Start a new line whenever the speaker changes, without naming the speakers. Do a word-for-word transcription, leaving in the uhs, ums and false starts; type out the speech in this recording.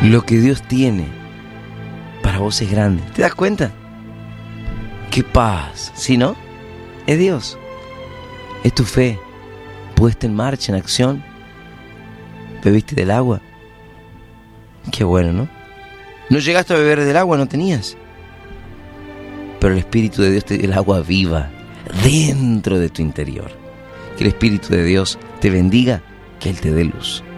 Lo que Dios tiene para vos es grande. ¿Te das cuenta? ¡Qué paz! ¿Sí, no? Es Dios. Es tu fe puesta en marcha, en acción. ¿Bebiste del agua? Qué bueno, ¿no? No llegaste a beber del agua, no tenías. Pero el Espíritu de Dios te dio el agua viva dentro de tu interior. Que el Espíritu de Dios te bendiga, que Él te dé luz.